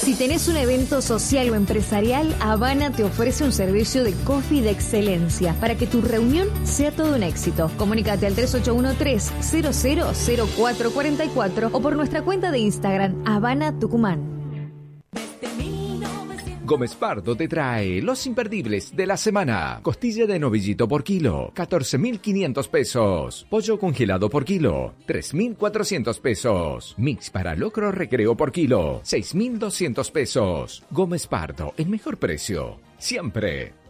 Si tenés un evento social o empresarial, Habana te ofrece un servicio de coffee de excelencia para que tu reunión sea todo un éxito. Comunícate al 3813-000444 o por nuestra cuenta de Instagram, Habana Tucumán. Gómez Pardo te trae los imperdibles de la semana. Costilla de novillito por kilo, 14.500 pesos. Pollo congelado por kilo, 3.400 pesos. Mix para locro recreo por kilo, 6.200 pesos. Gómez Pardo, el mejor precio, siempre.